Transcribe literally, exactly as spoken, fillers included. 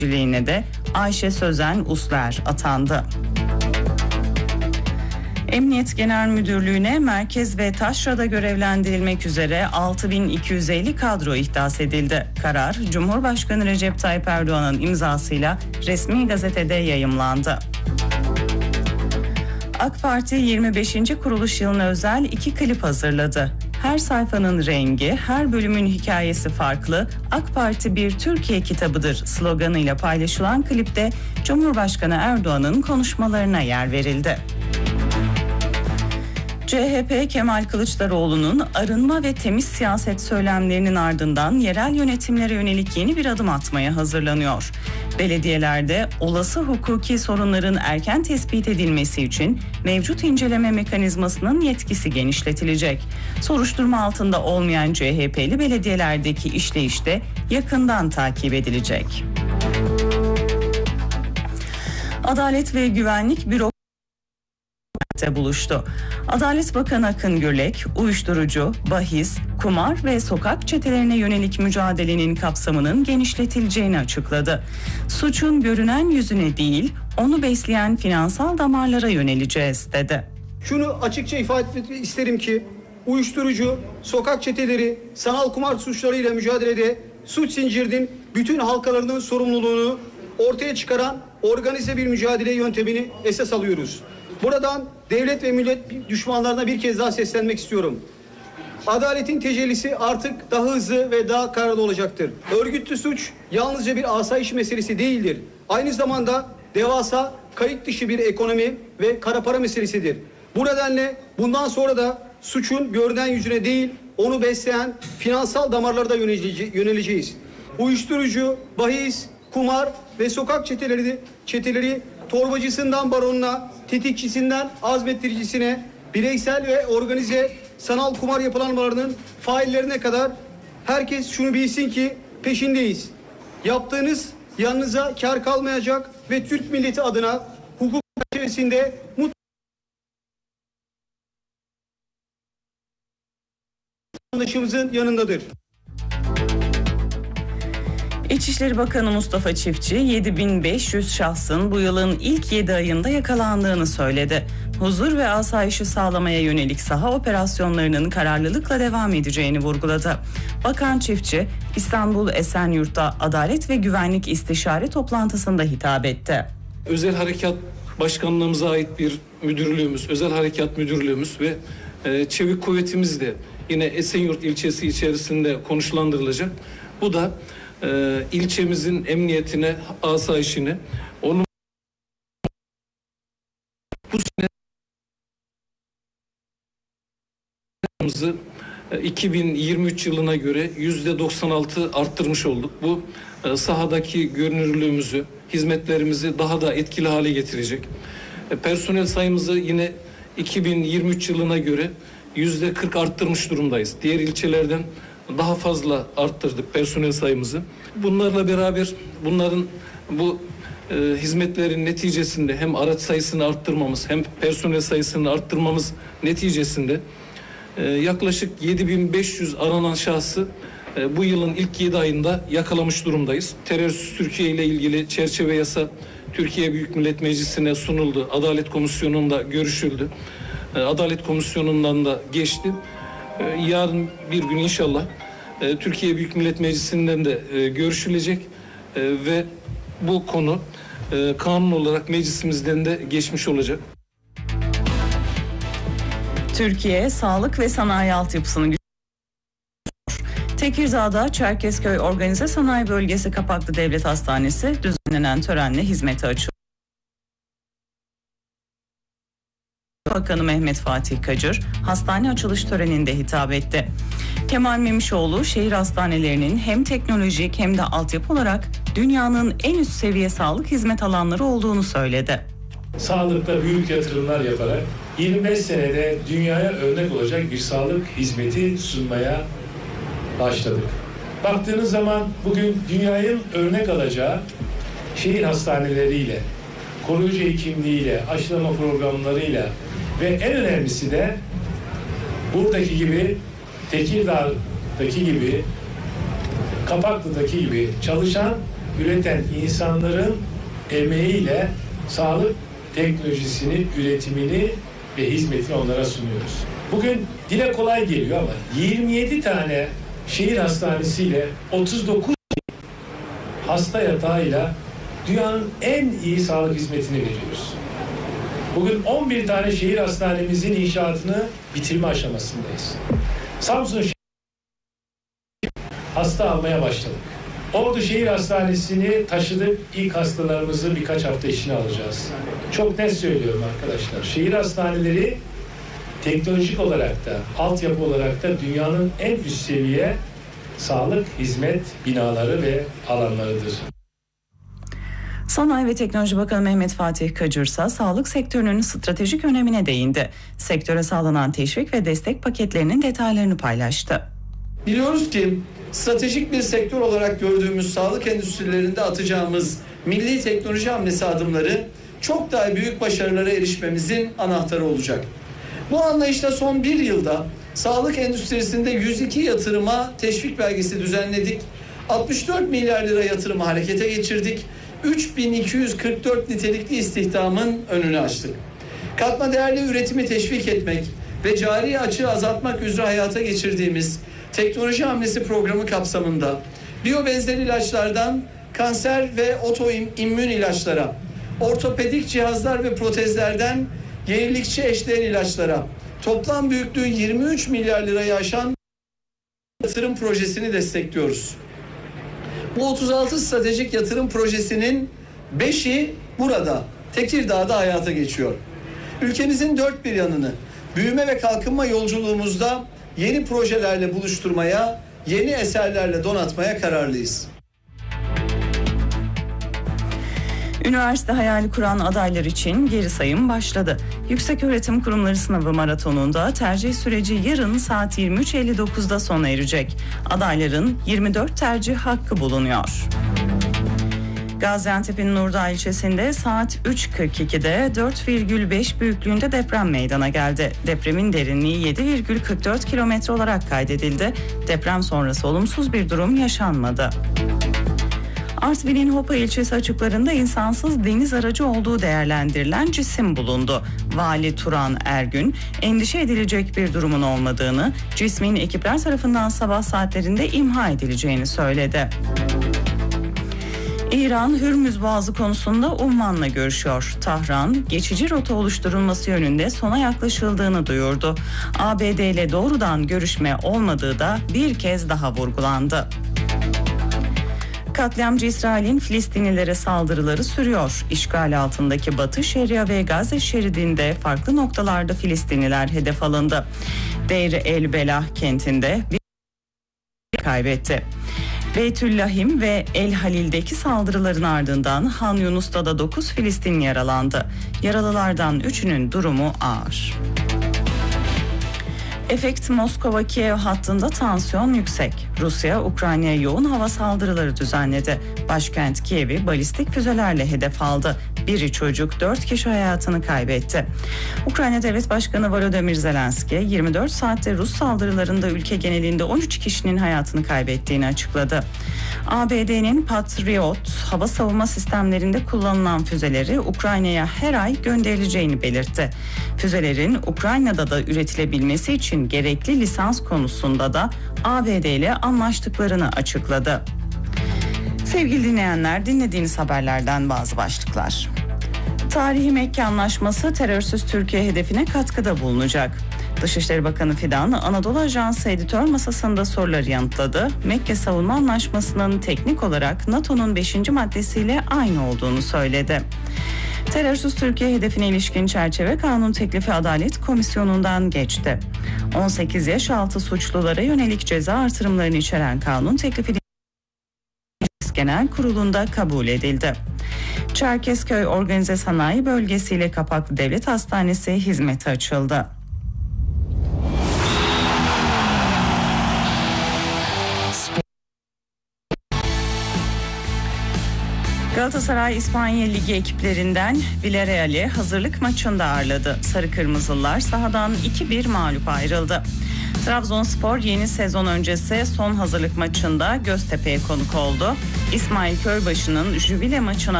Yöneticiliğine de Ayşe Sözen Usler atandı. Emniyet Genel Müdürlüğü'ne merkez ve taşrada görevlendirilmek üzere altı bin iki yüz elli kadro ihdas edildi. Karar, Cumhurbaşkanı Recep Tayyip Erdoğan'ın imzasıyla resmi gazetede yayımlandı. AK Parti yirmi beşinci kuruluş yılına özel iki klip hazırladı. Her sayfanın rengi, her bölümün hikayesi farklı, AK Parti bir Türkiye kitabıdır sloganıyla paylaşılan klipte Cumhurbaşkanı Erdoğan'ın konuşmalarına yer verildi. C H P Kemal Kılıçdaroğlu'nun arınma ve temiz siyaset söylemlerinin ardından yerel yönetimlere yönelik yeni bir adım atmaya hazırlanıyor. Belediyelerde olası hukuki sorunların erken tespit edilmesi için mevcut inceleme mekanizmasının yetkisi genişletilecek. Soruşturma altında olmayan C H P'li belediyelerdeki işleyiş de yakından takip edilecek. Adalet ve Güvenlik Büro buluştu. Adalet Bakanı Akın Gürlek, uyuşturucu, bahis, kumar ve sokak çetelerine yönelik mücadelenin kapsamının genişletileceğini açıkladı. Suçun görünen yüzüne değil, onu besleyen finansal damarlara yöneleceğiz dedi. Şunu açıkça ifade etmek isterim ki, uyuşturucu, sokak çeteleri, sanal kumar suçlarıyla mücadelede suç zincirinin bütün halkalarının sorumluluğunu ortaya çıkaran organize bir mücadele yöntemini esas alıyoruz. Buradan devlet ve millet düşmanlarına bir kez daha seslenmek istiyorum. Adaletin tecellisi artık daha hızlı ve daha kararlı olacaktır. Örgütlü suç yalnızca bir asayiş meselesi değildir. Aynı zamanda devasa, kayıt dışı bir ekonomi ve kara para meselesidir. Bu nedenle bundan sonra da suçun görünen yüzüne değil, onu besleyen finansal damarlarda yöneleceğiz. Uyuşturucu, bahis, kumar ve sokak çeteleri, çeteleri torbacısından baronuna, tetikçisinden azmettiricisine, bireysel ve organize sanal kumar yapılanmalarının faillerine kadar herkes şunu bilsin ki peşindeyiz. Yaptığınız yanınıza kar kalmayacak ve Türk milleti adına hukuk çerçevesinde mutlu vatandaşımızın yanındadır. İçişleri Bakanı Mustafa Çiftçi, yedi bin beş yüz şahsın bu yılın ilk yedi ayında yakalandığını söyledi. Huzur ve asayişi sağlamaya yönelik saha operasyonlarının kararlılıkla devam edeceğini vurguladı. Bakan Çiftçi, İstanbul Esenyurt'ta Adalet ve Güvenlik İstişare toplantısında hitap etti. Özel Harekat Başkanlığımıza ait bir müdürlüğümüz, Özel Harekat Müdürlüğümüz ve e, Çevik Kuvvetimiz de yine Esenyurt ilçesi içerisinde konuşlandırılacak. Bu da e, ilçemizin emniyetine, asayişine, onun bu sene iki bin yirmi üç yılına göre yüzde doksan altı arttırmış olduk. Bu e, sahadaki görünürlüğümüzü, hizmetlerimizi daha da etkili hale getirecek. E, personel sayımızı yine iki bin yirmi üç yılına göre yüzde kırk arttırmış durumdayız. Diğer ilçelerden daha fazla arttırdık personel sayımızı. Bunlarla beraber bunların bu e, hizmetlerin neticesinde hem araç sayısını arttırmamız hem personel sayısını arttırmamız neticesinde e, yaklaşık yedi bin beş yüz aranan şahsı e, bu yılın ilk yedi ayında yakalamış durumdayız. Terörsüz Türkiye ile ilgili çerçeve yasa Türkiye Büyük Millet Meclisi'ne sunuldu. Adalet Komisyonu'nda görüşüldü. E, Adalet Komisyonu'ndan da geçti. E, yarın bir gün inşallah e, Türkiye Büyük Millet Meclisi'nden de e, görüşülecek e, ve bu konu e, kanun olarak meclisimizden de geçmiş olacak. Türkiye sağlık ve sanayi altyapısını güçlendiriyor. Tekirdağ'da Çerkezköy Organize Sanayi Bölgesi Kapaklı Devlet Hastanesi düzenlenen törenle hizmete açıldı. Bakanı Mehmet Fatih Kacır hastane açılış töreninde hitap etti. Kemal Memişoğlu şehir hastanelerinin hem teknolojik hem de altyapı olarak dünyanın en üst seviye sağlık hizmet alanları olduğunu söyledi. Sağlıkta büyük yatırımlar yaparak yirmi beş senede dünyaya örnek olacak bir sağlık hizmeti sunmaya başladık. Baktığınız zaman bugün dünyanın örnek alacağı şehir hastaneleriyle, koruyucu hekimliğiyle, aşılama programlarıyla ve en önemlisi de buradaki gibi, Tekirdağ'daki gibi, Kapaklı'daki gibi çalışan üreten insanların emeğiyle sağlık teknolojisini, üretimini ve hizmetini onlara sunuyoruz. Bugün dile kolay geliyor ama yirmi yedi tane şehir hastanesiyle otuz dokuz hasta yatağıyla dünyanın en iyi sağlık hizmetini veriyoruz. Bugün on bir tane şehir hastanemizin inşaatını bitirme aşamasındayız. Samsun hasta almaya başladık. Ordu Şehir Hastanesi'ni taşıdık. İlk hastalarımızı birkaç hafta içine alacağız. Çok net söylüyorum arkadaşlar. Şehir hastaneleri teknolojik olarak da, altyapı olarak da dünyanın en üst seviye sağlık hizmet binaları ve alanlarıdır. Sanayi ve Teknoloji Bakanı Mehmet Fatih Kacır ise sağlık sektörünün stratejik önemine değindi. Sektöre sağlanan teşvik ve destek paketlerinin detaylarını paylaştı. Biliyoruz ki stratejik bir sektör olarak gördüğümüz sağlık endüstrilerinde atacağımız milli teknoloji hamlesi adımları çok daha büyük başarılara erişmemizin anahtarı olacak. Bu anlayışla son bir yılda sağlık endüstrisinde yüz iki yatırıma teşvik belgesi düzenledik. altmış dört milyar lira yatırımı harekete geçirdik. üç bin iki yüz kırk dört nitelikli istihdamın önünü açtık. Katma değerli üretimi teşvik etmek ve cari açığı azaltmak üzere hayata geçirdiğimiz teknoloji hamlesi programı kapsamında biyobenzer ilaçlardan kanser ve otoimmün ilaçlara, ortopedik cihazlar ve protezlerden yenilikçi eşdeğer ilaçlara toplam büyüklüğü yirmi üç milyar lirayı aşan yatırım projesini destekliyoruz. Bu otuz altı stratejik yatırım projesinin beşi burada, Tekirdağ'da hayata geçiyor. Ülkemizin dört bir yanını büyüme ve kalkınma yolculuğumuzda yeni projelerle buluşturmaya, yeni eserlerle donatmaya kararlıyız. Üniversite hayali kuran adaylar için geri sayım başladı. Yükseköğretim Kurumları Sınavı Maratonu'nda tercih süreci yarın saat yirmi üç elli dokuzda sona erecek. Adayların yirmi dört tercih hakkı bulunuyor. Gaziantep'in Nurdağ ilçesinde saat üç kırk ikide dört virgül beş büyüklüğünde deprem meydana geldi. Depremin derinliği yedi virgül kırk dört kilometre olarak kaydedildi. Deprem sonrası olumsuz bir durum yaşanmadı. Artvin'in Hopa ilçesi açıklarında insansız deniz aracı olduğu değerlendirilen cisim bulundu. Vali Turan Ergün, endişe edilecek bir durumun olmadığını, cismin ekipler tarafından sabah saatlerinde imha edileceğini söyledi. İran, Hürmüz Boğazı konusunda Umman'la görüşüyor. Tahran, geçici rota oluşturulması yönünde sona yaklaşıldığını duyurdu. A B D ile doğrudan görüşme olmadığı da bir kez daha vurgulandı. Katliamcı İsrail'in Filistinlilere saldırıları sürüyor. İşgal altındaki Batı Şeria ve Gazze şeridinde farklı noktalarda Filistinliler hedef alındı. Deir el Belah kentinde bir kaybetti. Beytüllahim ve El Halil'deki saldırıların ardından Han Yunus'ta da dokuz Filistinli yaralandı. Yaralılardan üçünün durumu ağır. Efekt Moskova-Kiev hattında tansiyon yüksek. Rusya, Ukrayna'ya yoğun hava saldırıları düzenledi. Başkent Kiev'i balistik füzelerle hedef aldı. Biri çocuk, dört kişi hayatını kaybetti. Ukrayna Devlet Başkanı Volodymyr Zelenski, yirmi dört saatte Rus saldırılarında ülke genelinde on üç kişinin hayatını kaybettiğini açıkladı. A B D'nin Patriot hava savunma sistemlerinde kullanılan füzeleri Ukrayna'ya her ay gönderileceğini belirtti. Füzelerin Ukrayna'da da üretilebilmesi için gerekli lisans konusunda da A B D ile anlaştıklarını açıkladı. Sevgili dinleyenler, dinlediğiniz haberlerden bazı başlıklar. Tarihi Mekke Anlaşması terörsüz Türkiye hedefine katkıda bulunacak. Dışişleri Bakanı Fidan, Anadolu Ajansı editör masasında soruları yanıtladı. Mekke Savunma Anlaşması'nın teknik olarak NATO'nun beşinci maddesiyle aynı olduğunu söyledi. Terörsüz Türkiye hedefine ilişkin çerçeve kanun teklifi Adalet Komisyonu'ndan geçti. on sekiz yaş altı suçlulara yönelik ceza artırımlarını içeren kanun teklifi Genel Kurulu'nda kabul edildi. Çerkezköy Organize Sanayi Bölgesi ile Kapaklı Devlet Hastanesi hizmete açıldı. Galatasaray İspanya Ligi ekiplerinden Villarreal'i hazırlık maçında ağırladı. Sarı Kırmızılar sahadan iki bir mağlup ayrıldı. Trabzonspor yeni sezon öncesi son hazırlık maçında Göztepe'ye konuk oldu. İsmail Köybaşı'nın jübile maçına